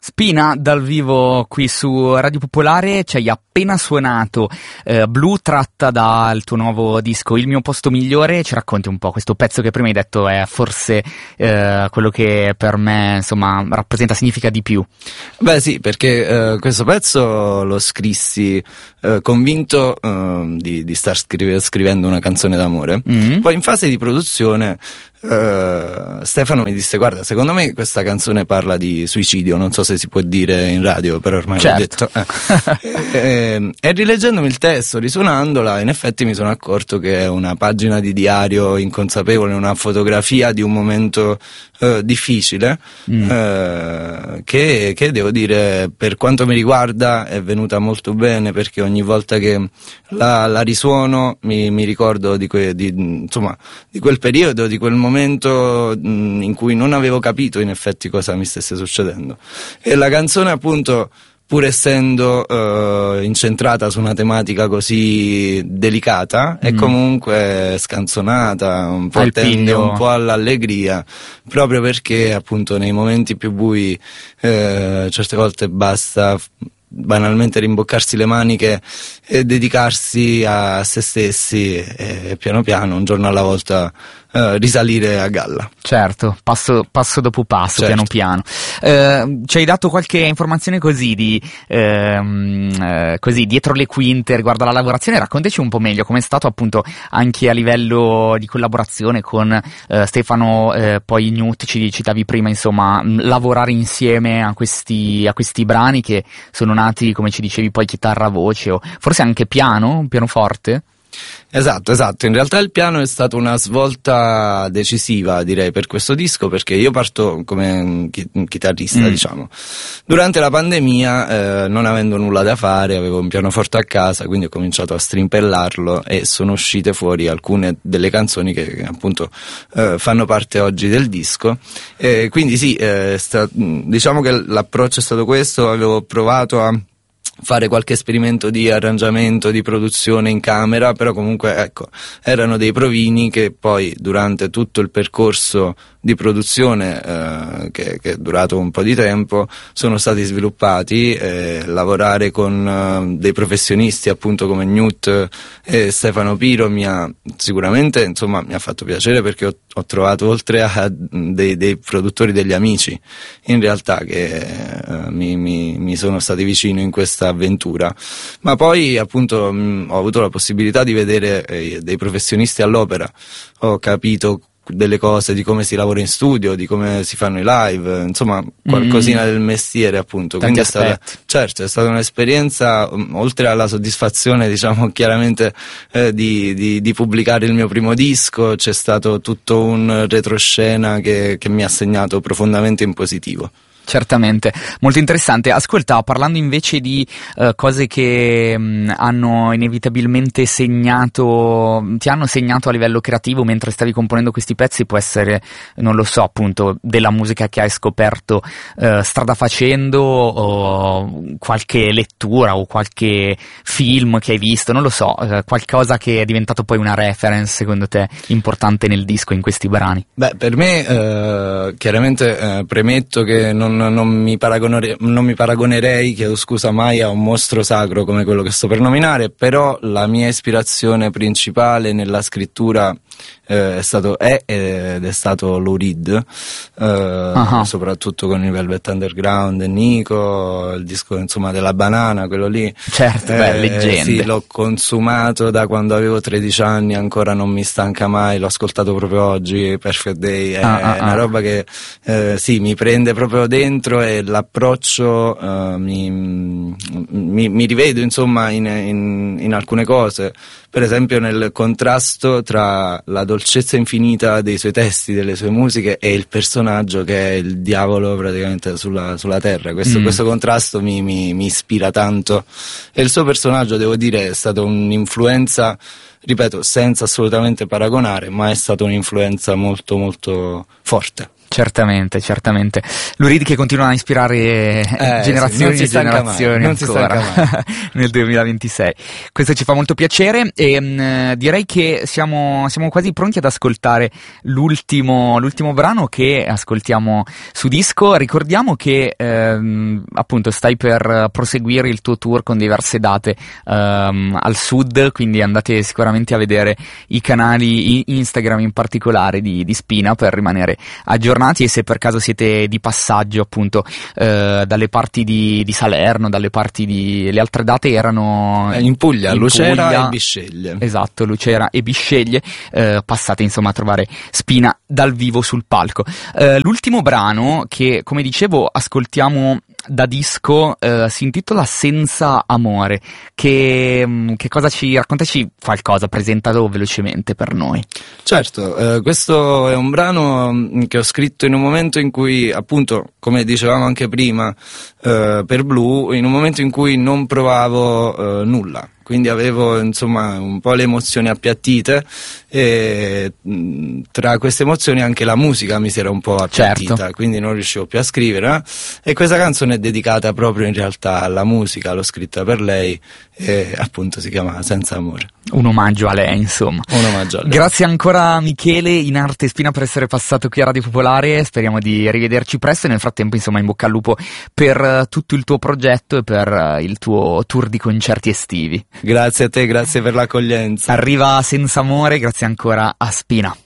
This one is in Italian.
Spina dal vivo qui su Radio Popolare, ci hai appena suonato Blu, tratta dal tuo nuovo disco Il mio posto migliore. Ci racconti un po' questo pezzo che prima hai detto è forse quello che per me insomma significa di più? Beh sì, perché questo pezzo lo scrissi convinto di star scrivendo una canzone d'amore. Poi in fase di produzione Stefano mi disse: guarda, secondo me questa canzone parla di suicidio, non so se si può dire in radio, però ormai certo. l'ho detto. E rileggendomi il testo, risuonandola, in effetti mi sono accorto che è una pagina di diario inconsapevole, una fotografia di un momento difficile, che devo dire, per quanto mi riguarda, è venuta molto bene, perché ogni volta che la risuono mi ricordo di quel periodo, di quel momento in cui non avevo capito in effetti cosa mi stesse succedendo. E la canzone, appunto, pur essendo incentrata su una tematica così delicata, è comunque scanzonata, un po' tende un po' all'allegria, proprio perché appunto nei momenti più bui certe volte basta banalmente rimboccarsi le maniche e dedicarsi a se stessi e piano piano, un giorno alla volta, risalire a galla. Certo, passo dopo passo, certo. Piano piano. Ci hai dato qualche informazione così dietro le quinte riguardo alla lavorazione. Raccontaci un po' meglio com'è stato, appunto, anche a livello di collaborazione con Stefano, poi Newt, ci citavi prima, insomma, lavorare insieme a questi brani che sono nati, come ci dicevi, poi chitarra, voce, o forse anche pianoforte. Esatto, in realtà il piano è stata una svolta decisiva, direi, per questo disco, perché io parto come chitarrista, diciamo. Durante la pandemia, non avendo nulla da fare, avevo un pianoforte a casa, quindi ho cominciato a strimpellarlo e sono uscite fuori alcune delle canzoni che appunto fanno parte oggi del disco. Quindi sì, diciamo che l'approccio è stato questo. Avevo provato a fare qualche esperimento di arrangiamento, di produzione in camera, però comunque, ecco, erano dei provini che poi durante tutto il percorso di produzione, che è durato un po' di tempo, sono stati sviluppati. Lavorare con dei professionisti, appunto, come Newt e Stefano Piro sicuramente, insomma, mi ha fatto piacere, perché ho trovato, oltre a dei produttori, degli amici in realtà che mi sono stati vicino in questa avventura. Ma poi, appunto, ho avuto la possibilità di vedere dei professionisti all'opera, ho capito delle cose di come si lavora in studio, di come si fanno i live, insomma qualcosina del mestiere, appunto. Tanti Quindi è stata un'esperienza, oltre alla soddisfazione, diciamo, chiaramente di pubblicare il mio primo disco, c'è stato tutto un retroscena che mi ha segnato profondamente in positivo. Certamente, molto interessante. Ascolta, parlando invece di cose che hanno inevitabilmente ti hanno segnato a livello creativo mentre stavi componendo questi pezzi, può essere, non lo so, appunto, della musica che hai scoperto strada facendo, o qualche lettura o qualche film che hai visto, non lo so, qualcosa che è diventato poi una reference, secondo te, importante nel disco, in questi brani? Beh, per me, chiaramente, premetto che non mi paragonerei, chiedo scusa, mai a un mostro sacro come quello che sto per nominare, però la mia ispirazione principale nella scrittura è stato Lou Reed, soprattutto con i Velvet Underground e Nico, il disco, insomma, della banana, quello lì. Certo, leggende. Sì, l'ho consumato da quando avevo 13 anni, ancora non mi stanca mai, l'ho ascoltato proprio oggi, Perfect Day, è una roba che sì, mi prende proprio dentro, e l'approccio mi rivedo, insomma, in alcune cose, per esempio nel contrasto tra la dolcezza infinita dei suoi testi, delle sue musiche, e il personaggio che è il diavolo praticamente sulla terra. Questo contrasto mi ispira tanto, e il suo personaggio, devo dire, è stato un'influenza, ripeto, senza assolutamente paragonare, ma è stata un'influenza molto molto forte. Certamente. Luridi che continua a ispirare generazioni e generazioni ancora nel 2026. Questo ci fa molto piacere e direi che siamo quasi pronti ad ascoltare l'ultimo brano che ascoltiamo su disco. Ricordiamo che appunto stai per proseguire il tuo tour con diverse date al sud, quindi andate sicuramente a vedere i canali Instagram in particolare di Spina per rimanere aggiornati, e se per caso siete di passaggio appunto dalle parti di Salerno, dalle parti le altre date erano in Puglia, Lucera e Bisceglie. Esatto, Lucera e Bisceglie, passate insomma a trovare Spina dal vivo sul palco. L'ultimo brano che, come dicevo, ascoltiamo da disco si intitola Senza amore. Che cosa raccontaci qualcosa, presentalo velocemente per noi. Certo, questo è un brano che ho scritto in un momento in cui, appunto, come dicevamo anche prima, per Blue, in un momento in cui non provavo nulla. Quindi avevo insomma un po' le emozioni appiattite e tra queste emozioni anche la musica mi si era un po' appiattita, certo. Quindi non riuscivo più a scrivere, e questa canzone è dedicata proprio in realtà alla musica, l'ho scritta per lei e appunto si chiama Senza amore. Un omaggio a lei, insomma. Un omaggio a lei. Grazie ancora Michele in arte Spina per essere passato qui a Radio Popolare, speriamo di rivederci presto e nel frattempo insomma in bocca al lupo per tutto il tuo progetto e per il tuo tour di concerti estivi. Grazie a te, grazie per l'accoglienza. Arriva Senza amore, grazie ancora a Spina.